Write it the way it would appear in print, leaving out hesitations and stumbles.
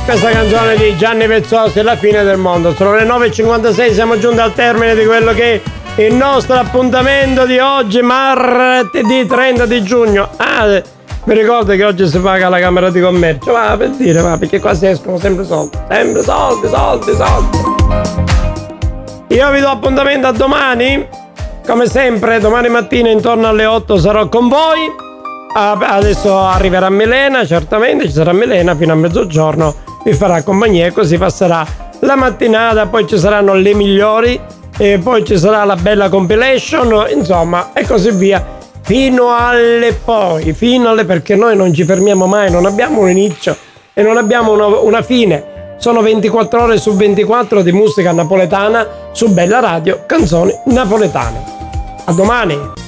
questa canzone di Gianni Vezzosi è la fine del mondo. Sono le 9.56, siamo giunti al termine di quello che è il nostro appuntamento di oggi, martedì 30 di giugno. Vi ricordo che oggi si paga la Camera di Commercio, per dire, perché qua si escono sempre soldi. Sempre soldi. Io vi do appuntamento a domani, come sempre, domani mattina intorno alle 8 sarò con voi. Adesso arriverà Milena, certamente ci sarà Milena fino a mezzogiorno, vi farà compagnia e così passerà la mattinata, poi ci saranno le migliori e poi ci sarà la bella compilation, insomma, e così via. Fino alle perché noi non ci fermiamo mai, non abbiamo un inizio e non abbiamo una fine. Sono 24 ore su 24 di musica napoletana su Bella Radio, canzoni napoletane. A domani!